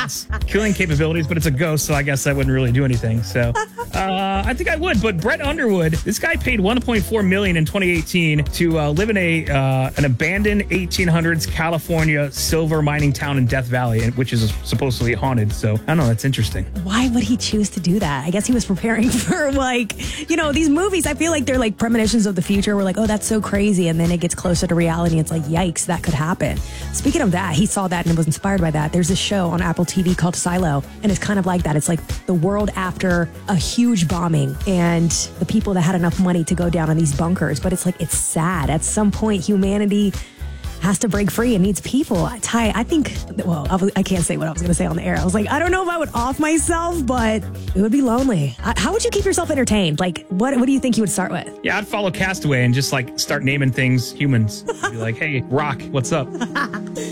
has killing capabilities, but it's a ghost, so I guess that wouldn't really do anything. So I think I would. But Brett Underwood, this guy paid $1.4 million in 2018 to live in an abandoned 1800s California silver mining town in Death Valley, which is supposedly haunted. So I don't know. That's interesting. Why would he choose to do that? I guess he was preparing for these movies. I feel like they're like premonitions of the future. We're like, oh, that's so crazy. And then it gets closer to reality. It's like, yikes, that could happen. Speaking of that, he saw that and was inspired by that. There's a show on Apple TV called Silo. And it's kind of like that. It's like the world after a huge bombing and the people that had enough money to go down in these bunkers. But it's like, it's sad. At some point, humanity has to break free and needs people. Ty, I think, I can't say what I was going to say on the air. I was like, I don't know if I would off myself, but it would be lonely. How would you keep yourself entertained? Like, what do you think you would start with? Yeah, I'd follow Castaway and just like start naming things humans. Be like, hey, Rock, what's up?